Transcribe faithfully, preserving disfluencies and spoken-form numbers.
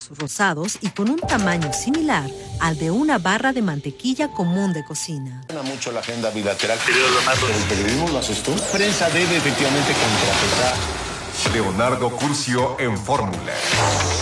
granos rosados y con un tamaño similar al de una barra de mantequilla común de cocina. Mucho la agenda bilateral. Leonardo, ¿El periodismo lo haces tú? La prensa debe efectivamente contrapesar. Leonardo Curcio en Fórmula.